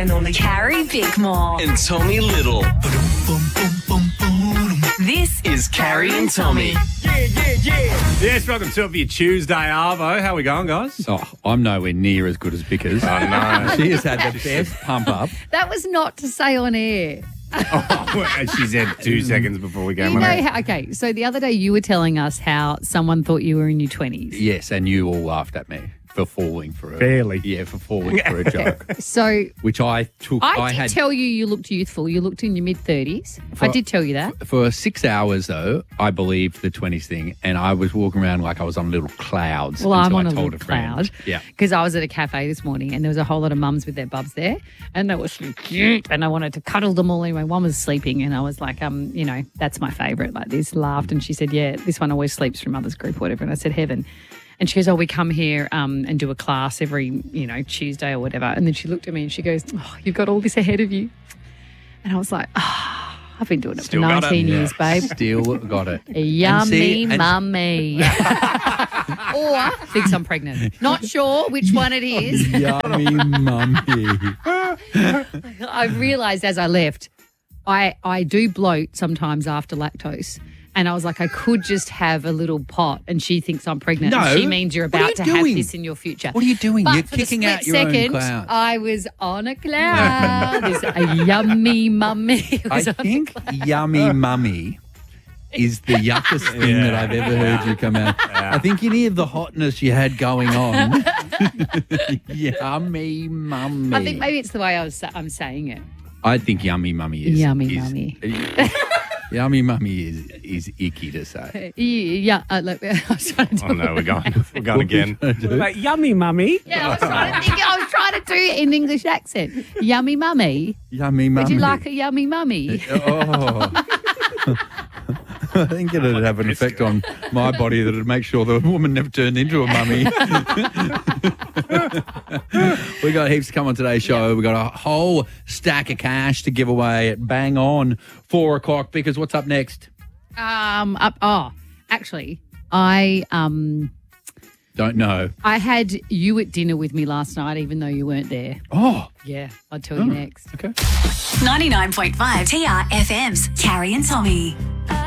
and only Carrie Bickmore and Tommy Little. This is Carrie and Tommy. Yes, welcome to your Tuesday, Arvo. How we going, guys? Oh, I'm nowhere near as good as Bickers. Oh, no. She has had the best pump up. That was not to say on air. She said 2 seconds before we came You know on. how, okay, so the other day you were telling us how someone thought you were in your 20s. Yes, and you all laughed at me for falling for a... Barely. Yeah, for falling for a joke, So which I took... I did had tell you looked youthful. You looked in your mid-30s. I did tell you that. For 6 hours, though, I believed the 20s thing, and I was walking around like I was on little clouds. Well, I'm until on I a told little friend. cloud. Yeah. Because I was at a cafe this morning and there was a whole lot of mums with their bubs there and they were so cute and I wanted to cuddle them all. Anyway, one was sleeping and I was like, that's my favourite. Like this, laughed and she said, yeah, this one always sleeps through mother's group or whatever. And I said, heaven. And she goes, we come here and do a class every, Tuesday or whatever. And then she looked at me and she goes, you've got all this ahead of you. And I was like, I've been doing it Still for got 19 it. years, babe. Still got it. Yummy mummy. Or thinks I'm pregnant. Not sure which one it is. Yummy mummy. I realised as I left, I do bloat sometimes after lactose. And I was like, I could just have a little pot and she thinks I'm pregnant. No. And she means you're What are about you to have doing? this in your future. What are you doing? But You're for the kicking split out your own second, cloud. I was on a cloud. This a yummy mummy. I think yummy mummy is the yuckest thing that I've ever heard you come out. I think any of the hotness you had going on. Yummy mummy. I think maybe it's the way I'm saying it. I think yummy mummy is Yummy mummy. Yummy mummy is icky to say. Yeah, look, I was trying to do Oh, no, we're going again. Like, yummy, mummy. Yeah, I was trying to do it in English accent. Yummy mummy. Yummy mummy. Would you like a yummy mummy? Oh. I think it'd have an effect on my body that it'd make sure the woman never turned into a mummy. We got heaps to come on today's show. We got a whole stack of cash to give away at bang on 4 o'clock. Because what's up next? Actually, I Don't know. I had you at dinner with me last night, even though you weren't there. Oh, Yeah, I'll tell you next. okay. 99.5 TRFM's Carrie and Tommy.